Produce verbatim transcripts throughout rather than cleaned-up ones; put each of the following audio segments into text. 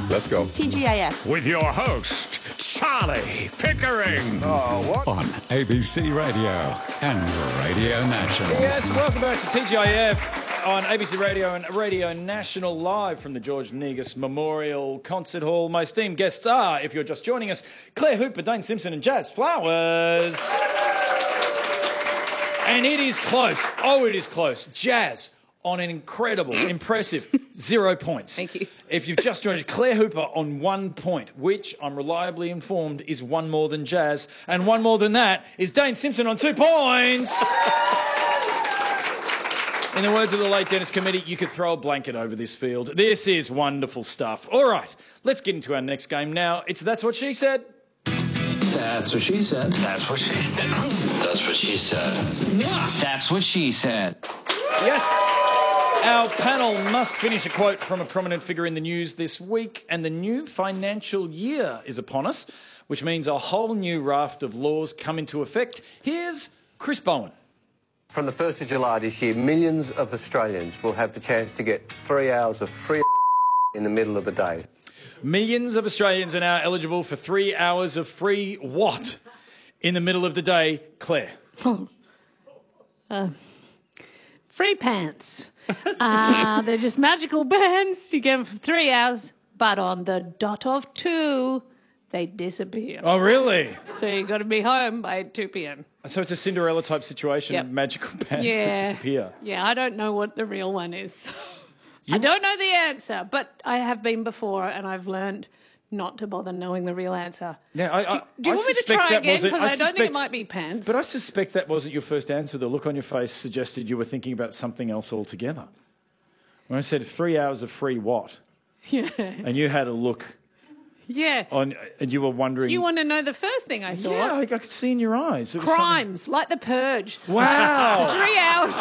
Let's go. T G I F. With your host, Charlie Pickering. Oh, what? On A B C Radio and Radio National. Yes, welcome back to T G I F on A B C Radio and Radio National, live from the George Negus Memorial Concert Hall. My esteemed guests are, if you're just joining us, Claire Hooper, Dane Simpson and Jazz Flowers. And it is close. Oh, it is close. Jazz on an incredible, impressive zero points. Thank you. If you've just joined us, Claire Hooper on one point, which I'm reliably informed is one more than Jazz. And one more than that is Dane Simpson on two points. In the words of the late Dennis Committee, you could throw a blanket over this field. This is wonderful stuff. All right, let's get into our next game now. It's That's What She Said. That's what she said. That's what she said. That's what she said. That's what she said. Yes. Our panel must finish a quote from a prominent figure in the news this week, and the new financial year is upon us, which means a whole new raft of laws come into effect. Here's Chris Bowen. From the first of July this year, millions of Australians will have the chance to get three hours of free in the middle of the day. Millions of Australians are now eligible for three hours of free what in the middle of the day, Claire? Oh. Uh, free pants. Uh, they're just magical bands. You get them for three hours, but on the dot of two, they disappear. Oh, really? So you've got to be home by two p.m. So it's a Cinderella type situation, Yep. magical pants Yeah. that disappear. Yeah, I don't know what the real one is. I don't know the answer, but I have been before, and I've learned not to bother knowing the real answer. Yeah, I, I, do do you I want me to suspect try that again? wasn't- Because I, don't think suspect- it might be pants. But I suspect that wasn't your first answer. The look on your face suggested you were thinking about something else altogether. When I said three hours of free what? Yeah. And you had a look Yeah. on, and you were wondering. You want to know the first thing I thought? Yeah, I, I could see in your eyes. It was Crimes, like The Purge. something- Wow. Three hours.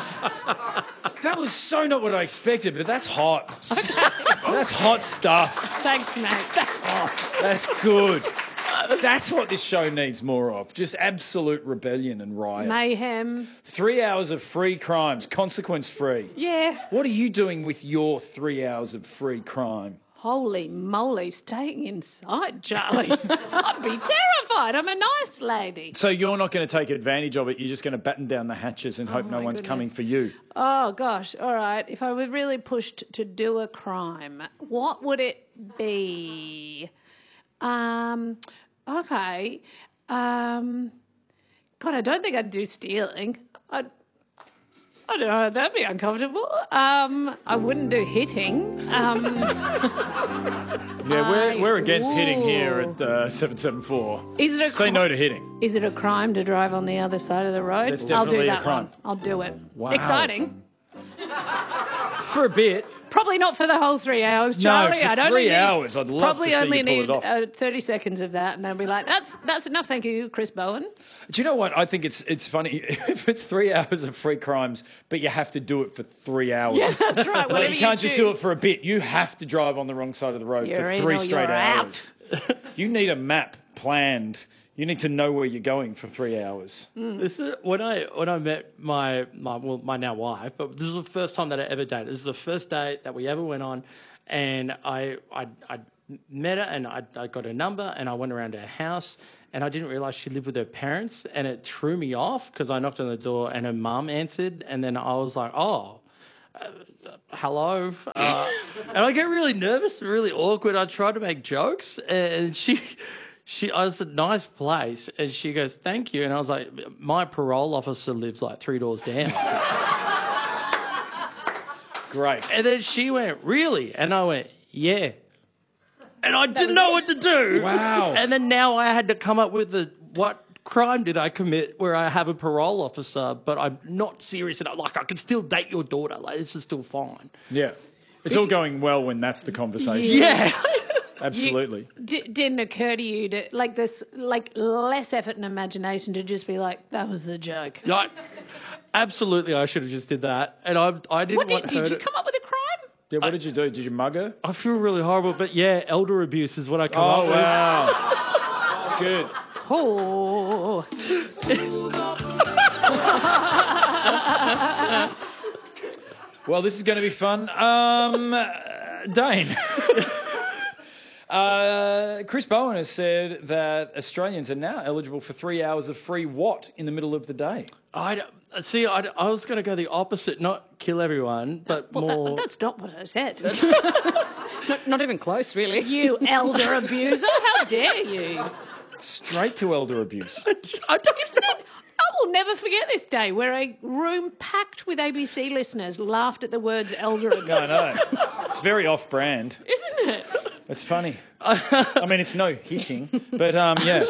That was so not what I expected, but that's hot. That's hot stuff. Thanks, mate. That's hot. That's good. That's what this show needs more of. Just absolute rebellion and riot. Mayhem. Three hours of free crimes, consequence free. Yeah. What are you doing with your three hours of free crime? Holy moly, staying inside, Charlie. I'd be terrified. I'm a nice lady. So you're not going to take advantage of it. You're just going to batten down the hatches and hope Oh, no my one's goodness. coming for you. Oh, gosh. All right. If I were really pushed to do a crime, what would it be? Um, okay. Um, God, I don't think I'd do stealing. I'd, I don't know. That'd be uncomfortable. Um, I wouldn't do hitting. Um, Yeah, we're, I- we're against hitting here Ooh. at uh, seven seven four. is it a Say cri- no to hitting. Is it a crime to drive on the other side of the road? It's I'll do definitely a that crime. one. I'll do it. Wow. Exciting. For a bit. Probably not for the whole three hours, No, Charlie. for I'd three only need, hours, I'd love probably to see only you pull need it off. Uh, thirty seconds of that, and they'll be like, "That's that's enough, thank you, Chris Bowen." Do you know what? I think it's it's funny if it's three hours of free crimes, but you have to do it for three hours. Yeah, that's right. Like, Whatever you can't just do choose. it for a bit. You have to drive on the wrong side of the road You're for in three or straight you're hours. You need a map planned. You need to know where you're going for three hours. This is when I when I met my my well my now wife, but this is the first time that I ever dated. This is the first date that we ever went on, and I I, I met her and I, I got her number and I went around her house and I didn't realise she lived with her parents, and it threw me off because I knocked on the door and her mum answered, and then I was like, oh. Uh, hello, uh, and I get really nervous and really awkward. I try to make jokes, and she. She, I was at a nice place, and she goes, thank you. And I was like, my parole officer lives like three doors down. Great. And then she went, really? And I went, yeah. And I didn't know what to do. Wow. And then now I had to come up with the, what crime did I commit where I have a parole officer, but I'm not serious enough. Like, I can still date your daughter. Like, this is still fine. Yeah. It's all going well when that's the conversation. Yeah. Absolutely. D- didn't occur to you to like this, like less effort and imagination to just be like, that was a joke. Like, absolutely, I should have just did that. And I, I didn't What did, want her did you to- come up with a crime? Yeah, what did you do? Did you mug her? I feel really horrible, but yeah, elder abuse is what I come Oh, up with. wow. That's good. Oh. Well, this is going to be fun. Um, Dane. Uh, Chris Bowen has said that Australians are now eligible for three hours of free what in the middle of the day? I don't- see. I, I was going to go the opposite, not kill everyone, but Well, more. that, that's not what I said. Not, not even close, really. You elder abuser, how dare you? Straight to elder abuse. I don't, Isn't it? I will never forget this day where a room packed with A B C listeners laughed at the words elder abuse. I know. It's very off-brand. Isn't it? It's funny. I mean, it's no hitting, but um, yeah.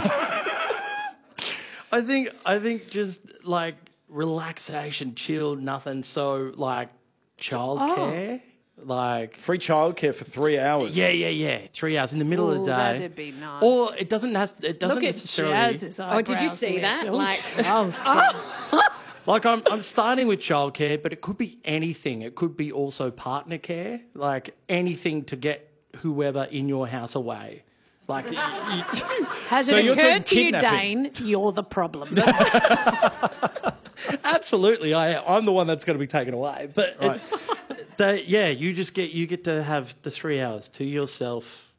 I think I think just like relaxation, chill, nothing. So like childcare, like Free childcare for three hours. yeah, yeah, yeah, three hours in the middle of Ooh, the day. that'd be nice. Or it doesn't has it doesn't Look at necessarily. Jazz's Oh, did you eyebrows see that? lift. Like, oh, Like I'm I'm starting with childcare, but it could be anything. It could be also partner care, like anything to get whoever in your house away. Like you, you, has So it you're occurred to talking you, kidnapping. Dane? You're the problem. absolutely, I I'm the one that's going to be taken away. But it- Right. they, yeah, you just get you get to have the three hours to yourself,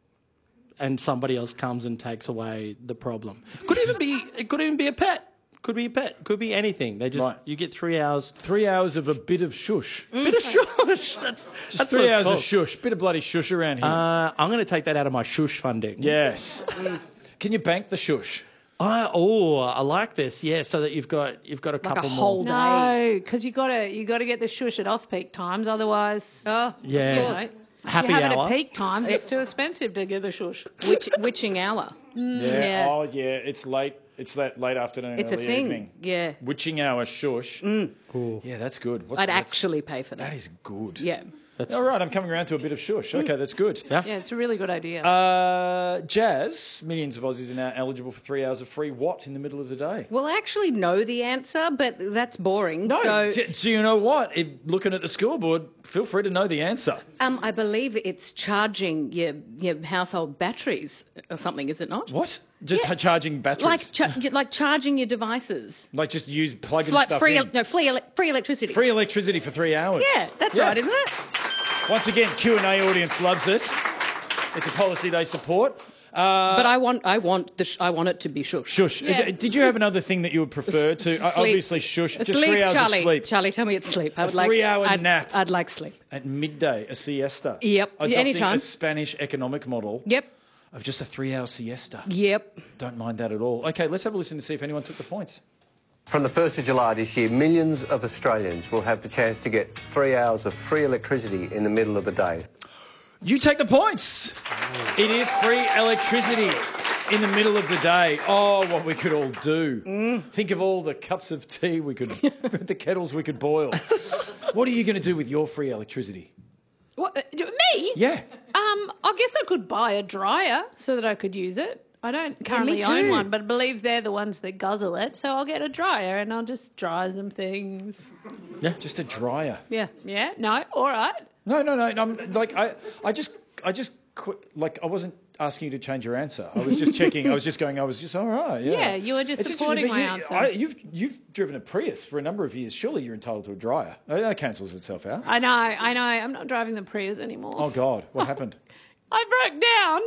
and somebody else comes and takes away the problem. Could even be it could even be a pet. Could be a pet. Could be anything. They just Right. you get three hours. Three hours of a bit of shush. Bit of shush. That's, Just that's three what it's hours of called. shush. Bit of bloody shush around here. Uh, I'm going to take that out of my shush funding. yes. Can you bank the shush? I, oh, I like this. Yeah, so that you've got you've got a like a couple whole more. day. No, because you gotta you gotta get the shush at off peak times, otherwise, Oh, Yeah. of course. right? Happy you have hour. it at peak times. It's too expensive to get the shush. Witch, witching hour. Yeah. Yeah. Oh, yeah. It's late. It's that late afternoon, It's a early thing. evening. Yeah. Witching hour shush. Yeah, that's good. What, I'd that's- actually pay for that. That is good. Yeah. That's, All right, I'm coming around to a bit of shush. Okay, that's good. Yeah. Yeah, it's a really good idea. Uh, Jazz, millions of Aussies are now eligible for three hours of free what in the middle of the day? Well, I actually know the answer, but that's boring. No, So do, do you know what? If, looking at the scoreboard, feel free to know the answer. um, I believe it's charging your your household batteries or something, is it not? What? Just Yeah. charging batteries? Like cha- like charging your devices. Like just use plugging Like stuff free, in. no, free, ele- free electricity. Free electricity for three hours. Yeah, that's Yeah. right, isn't it? Once again, Q and A audience loves it. It's a policy they support. but I want I want the sh- I want it to be shush. Shush. Yeah. Uh, Did you have another thing that you would prefer to? Uh, Sleep. Obviously, shush. Just sleep, three hours Charlie. of sleep. Charlie, tell me it's sleep. I would A like three-hour I'd, nap. I'd like sleep. At midday, a siesta. Yep. Adopting Anytime. a Spanish economic model Yep. of just a three-hour siesta. Yep. Don't mind that at all. Okay, let's have a listen to see if anyone took the points. From the first of July this year, millions of Australians will have the chance to get three hours of free electricity in the middle of the day. You take the points. It is free electricity in the middle of the day. Oh, what we could all do. Think of all the cups of tea we could, the kettles we could boil. What are you going to do with your free electricity? What, uh, me? Yeah. Um, I guess I could buy a dryer so that I could use it. I don't currently own too. one, but I believe they're the ones that guzzle it. So I'll get a dryer and I'll just dry some things. Yeah. Just a dryer. Yeah. Yeah, no, all right. No, no, no. I'm like I, I just, I just quit. Like I wasn't asking you to change your answer. I was just checking. I was just going. I was just all right. Yeah. Yeah, you were just It's supporting interesting, my but answer. you, I, you've you've driven a Prius for a number of years. Surely you're entitled to a dryer. Oh, that cancels itself out. I know, I know. I'm not driving the Prius anymore. Oh God, what happened? I broke down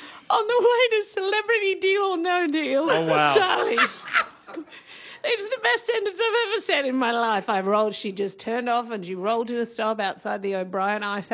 on the way to Celebrity Deal or No Deal. Oh, wow. Charlie. It's the best sentence I've ever said in my life. I rolled, she just turned off and she rolled to a stop outside the O'Brien Ice